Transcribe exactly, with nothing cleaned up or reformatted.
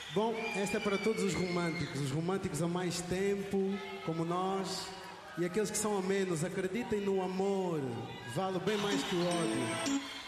Bom, esta é para todos os românticos, os românticos há mais tempo, como nós, e aqueles que são a menos, acreditem no amor, vale bem mais que o ódio.